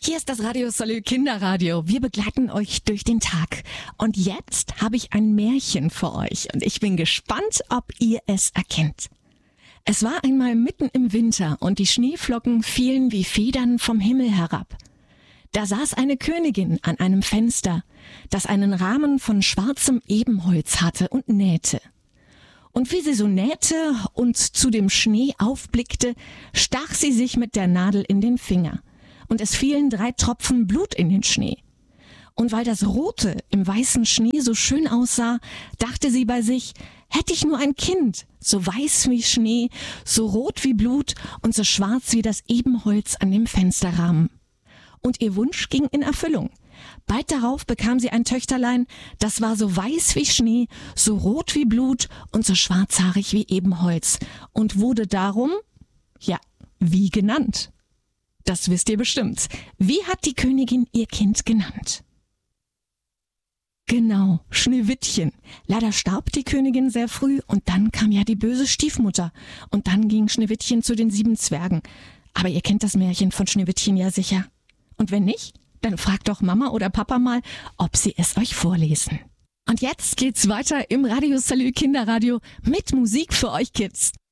Hier ist das Radio Salü Kinderradio. Wir begleiten euch durch den Tag. Und jetzt habe ich ein Märchen für euch und ich bin gespannt, ob ihr es erkennt. Es war einmal mitten im Winter und die Schneeflocken fielen wie Federn vom Himmel herab. Da saß eine Königin an einem Fenster, das einen Rahmen von schwarzem Ebenholz hatte und nähte. Und wie sie so nähte und zu dem Schnee aufblickte, stach sie sich mit der Nadel in den Finger. Und es fielen 3 Tropfen Blut in den Schnee. Und weil das Rote im weißen Schnee so schön aussah, dachte sie bei sich, hätte ich nur ein Kind, so weiß wie Schnee, so rot wie Blut und so schwarz wie das Ebenholz an dem Fensterrahmen. Und ihr Wunsch ging in Erfüllung. Bald darauf bekam sie ein Töchterlein, das war so weiß wie Schnee, so rot wie Blut und so schwarzhaarig wie Ebenholz und wurde darum, wie genannt? Das wisst ihr bestimmt. Wie hat die Königin ihr Kind genannt? Genau, Schneewittchen. Leider starb die Königin sehr früh und dann kam ja die böse Stiefmutter. Und dann ging Schneewittchen zu den 7 Zwergen. Aber ihr kennt das Märchen von Schneewittchen ja sicher. Und wenn nicht, dann fragt doch Mama oder Papa mal, ob sie es euch vorlesen. Und jetzt geht's weiter im Radio Salü Kinderradio mit Musik für euch Kids.